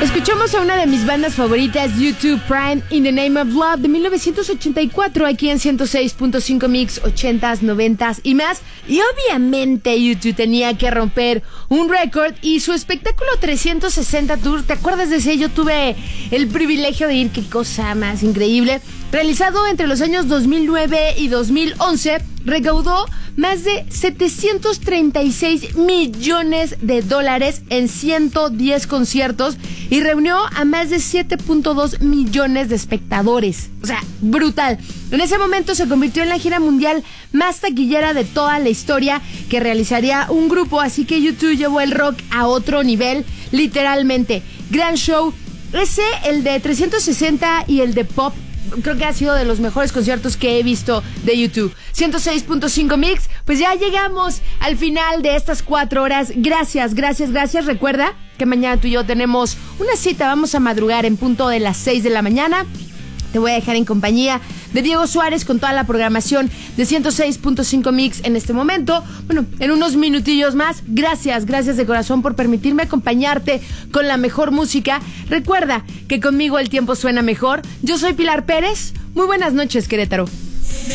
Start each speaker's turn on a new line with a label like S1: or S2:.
S1: Escuchamos a una de mis bandas favoritas, U2, Prime, In the Name of Love, de 1984, aquí en 106.5 Mix, 80s, 90s y más. Y obviamente U2 tenía que romper un récord y su espectáculo 360 Tour, ¿te acuerdas de ese? Yo tuve el privilegio de ir, qué cosa más increíble. Realizado entre los años 2009 y 2011, recaudó más de 736 millones de dólares en 110 conciertos y reunió a más de 7.2 millones de espectadores. O sea, brutal. En ese momento se convirtió en la gira mundial más taquillera de toda la historia que realizaría un grupo, así que U2 llevó el rock a otro nivel, literalmente. Gran show. Ese, el de 360 y el de pop, creo que ha sido de los mejores conciertos que he visto de YouTube. 106.5 Mix, pues ya llegamos al final de estas 4 horas. Gracias. Recuerda que mañana tú y yo tenemos una cita. Vamos a madrugar en punto de las 6 de la mañana. Te voy a dejar en compañía de Diego Suárez con toda la programación de 106.5 Mix en este momento. Bueno, en unos minutillos más. Gracias de corazón por permitirme acompañarte con la mejor música. Recuerda que conmigo el tiempo suena mejor. Yo soy Pilar Pérez. Muy buenas noches, Querétaro.